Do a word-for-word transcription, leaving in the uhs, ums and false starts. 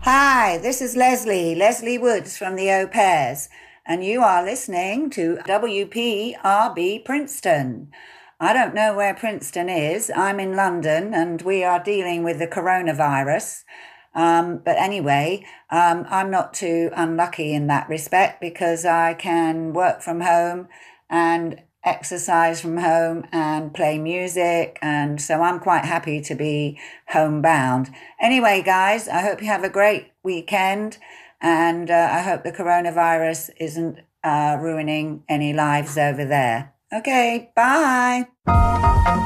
Hi, this is Leslie, Leslie Woods from the Au Pairs, and you are listening to W P R B Princeton. I don't know where Princeton is. I'm in London and we are dealing with the coronavirus. Um, but anyway, um, I'm not too unlucky in that respect because I can work from home and exercise from home and play music. And so I'm quite happy to be homebound. Anyway, guys, I hope you have a great weekend and uh, I hope the coronavirus isn't uh, ruining any lives over there. Okay, bye.